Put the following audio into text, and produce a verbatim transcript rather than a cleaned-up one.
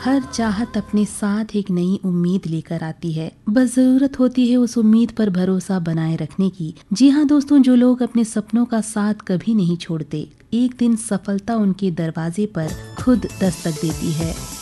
हर चाहत अपने साथ एक नई उम्मीद लेकर आती है, बस जरूरत होती है उस उम्मीद पर भरोसा बनाए रखने की। जी हाँ दोस्तों, जो लोग अपने सपनों का साथ कभी नहीं छोड़ते, एक दिन सफलता उनके दरवाजे पर खुद दस्तक देती है।